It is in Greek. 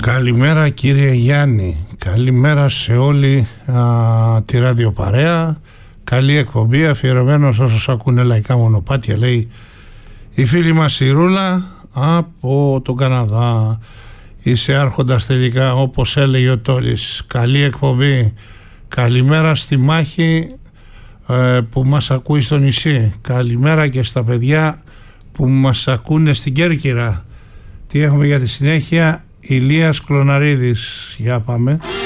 Καλημέρα κύριε Γιάννη, καλημέρα σε όλη τη ραδιοπαρέα. Καλή εκπομπή, αφιερωμένος όσους ακούνε λαϊκά μονοπάτια, λέει η φίλη μας η Ρούλα από τον Καναδά. Είσαι άρχοντας τελικά, όπως έλεγε ο Τόλης. Καλή εκπομπή. Καλημέρα στη Μάχη που μας ακούει στο νησί. Καλημέρα και στα παιδιά που μας ακούνε στην Κέρκυρα. Τι έχουμε για τη συνέχεια? Ηλίας Κλωναρίδης. Για πάμε.